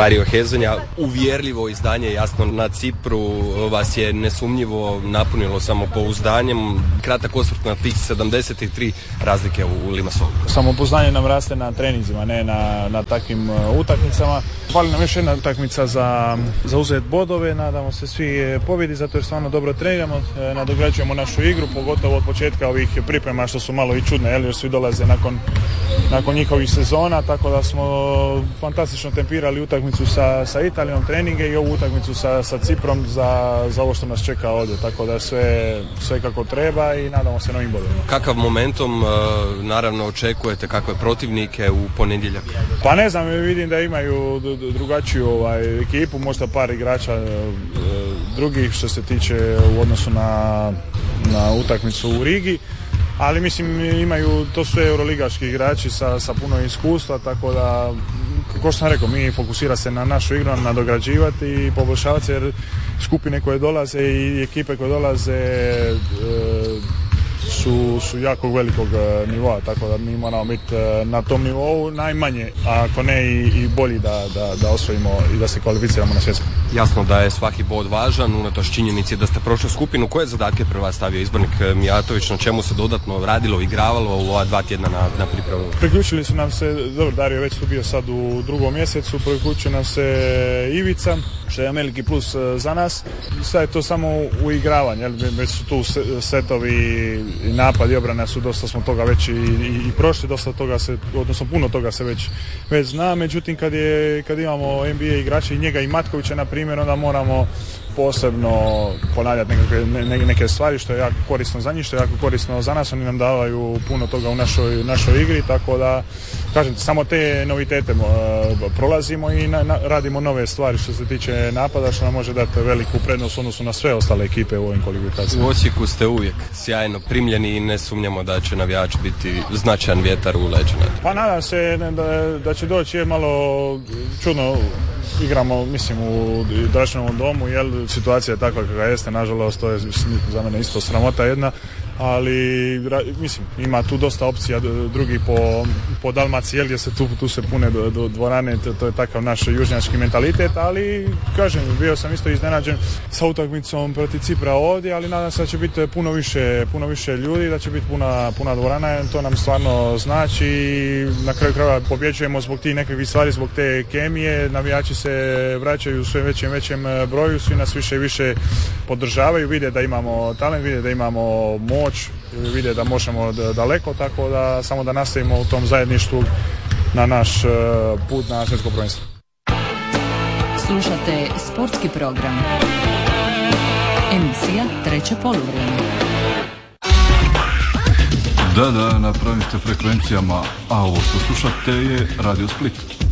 Mario Hezonja. Uvjerljivo izdanje, jasno, na Cipru vas je nesumnjivo napunilo samopouzdanjem. Kratak osvrt na tih 73 razlike u Limassolu. Samopouzdanje nam raste na treninzima, ne na takvim utakmicama. Fali nam još jedna utakmica za uzeti bodove, nadamo se svi pobjedi, zato jer stvarno dobro treniramo, nadograđujemo našu igru, pogotovo od početka ovih priprema što su malo i čudne, jer svi dolaze nakon njihovih sezona, tako da smo fantastično tempirali utakmicu sa Italijom, treninge i ovu utakmicu sa Ciprom za ovo što nas čeka ovdje, tako da sve kako treba i nadamo se novim bodovima. Kakav momentum naravno očekujete, kakve protivnike u ponedjeljak? Pa ne znam, vidim da imaju drugačiju ekipu, možda par igrača drugih što se tiče u odnosu na utakmicu u Rigi, ali mislim imaju, to su euroligaški igrači sa puno iskustva, tako da, kako sam rekao, mi fokusira se na našu igru, nadograđivati i poboljšavati se, jer skupine koje dolaze i ekipe koje dolaze su jako velikog nivoa, tako da mi moramo biti na tom nivou najmanje, a ako ne i bolji da osvojimo i da se kvalificiramo na svjetskom. Jasno da je svaki bod važan, unatoč činjenici da ste prošli skupinu. Koje zadatke prva stavio izbornik Mijatović, na čemu se dodatno radilo, igravalo u ova 2 tjedna na pripravu? Priključili su nam se, dobro, Dario već tu bio sad u 2. mjesecu, priključio nam se Ivica, što je veliki plus za nas. Sad je to samo uigravanje, već su tu setovi i napad i obrana su, dosta smo toga već i prošli, dosta toga se, odnosno puno toga se već zna, međutim kad imamo NBA igrače i njega i Matkovića na primjer, onda moramo posebno ponavljati neke stvari što je jako korisno za njih, što je jako korisno za nas, oni nam davaju puno toga u našoj igri, tako da kažem, samo te novitete prolazimo i radimo nove stvari što se tiče napada, što nam može dati veliku prednost u odnosu na sve ostale ekipe u ovim kvalifikacijama. U Osijeku ste uvijek sjajno primljeni i ne sumnjamo da će navijač biti značajan vjetar u leđa. Pa nadam se da će doći, je malo čudno, igramo mislim u Dračinovom domu, jer situacija je takva kakva jeste, nažalost to je za mene isto sramota jedna, ali mislim ima tu dosta opcija drugi po Dalmaciji, gdje se tu se pune dvorane, to je takav naš južnjački mentalitet, ali kažem, bio sam isto iznenađen sa utakmicom protiv Cipra ovdje, ali nadam se da će biti puno više ljudi, da će biti puna dvorana, to nam stvarno znači i na kraju krajeva pobjeđujemo zbog tih nekakvih stvari, zbog te kemije, navijači se vraćaju u sve većem broju, svi nas više i više podržavaju, vide da imamo talent, vide da imamo moć, vide da možemo daleko, tako da samo da nastavimo u tom zajedništvu na naš put na svjetsko prvenstvo. Slušate sportski program. Emisija Treće poluvrijeme. Da, na pravim ste frekvencijama, a ovo što slušate je Radio Split.